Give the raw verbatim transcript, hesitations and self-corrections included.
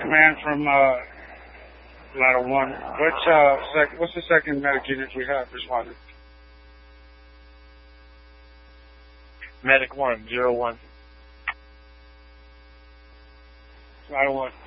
command from uh, Ladder one. What's, uh, sec- what's the second medic unit we have responded? Medic one, zero one. Ladder one.